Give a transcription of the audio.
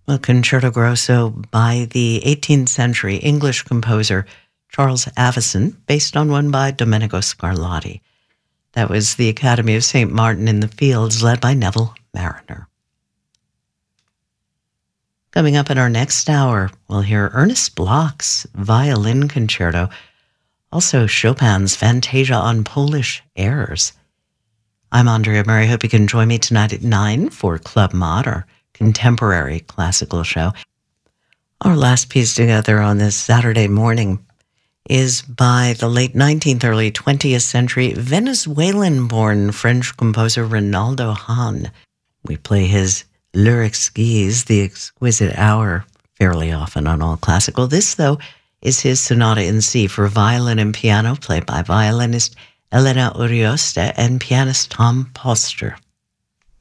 Well, Concerto Grosso by the 18th century English composer Charles Avison, based on one by Domenico Scarlatti. That was the Academy of St. Martin in the Fields, led by Neville Marriner. Coming up in our next hour, we'll hear Ernest Bloch's Violin Concerto, also Chopin's Fantasia on Polish airs. I'm Andrea Murray. Hope you can join me tonight at 9 for Club Mod, our contemporary classical show. Our last piece together on this Saturday morning is by the late 19th, early 20th century Venezuelan-born French composer Rinaldo Hahn. We play his Lyric Skis, the Exquisite Hour, fairly often on All Classical. This, though, is his Sonata in C for violin and piano, played by violinist Elena Urioste and pianist Tom Poster.